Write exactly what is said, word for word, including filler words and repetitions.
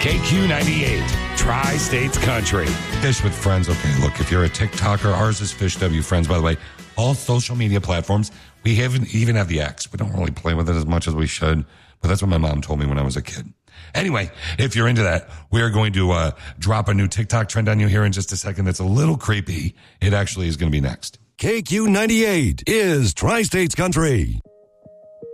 K Q ninety-eight, Tri-States Country. Fish with Friends. Okay, look, if you're a TikToker, ours is Fish W Friends, by the way. All social media platforms. We haven't even have the X. We don't really play with it as much as we should, but that's what my mom told me when I was a kid. Anyway, if you're into that, we are going to uh, drop a new TikTok trend on you here in just a second that's a little creepy. It actually is going to be next. K Q ninety-eight is Tri-States Country.